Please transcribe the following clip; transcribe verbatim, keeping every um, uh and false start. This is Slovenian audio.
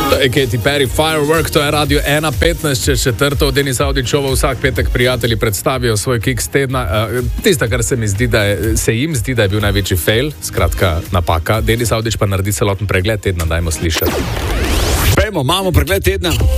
Katy Perry, Firework, to je Radio ena petnajst, čez četrto. Denis Avdićova vsak petek prijatelji predstavijo svoj kiks tedna. Uh, Tista, kar se mi zdi, da je, se jim zdi, da je bil največji fail, skratka napaka. Denis Avdić pa naredi celoten pregled tedna, dajmo slišati. Pejmo, imamo pregled tedna.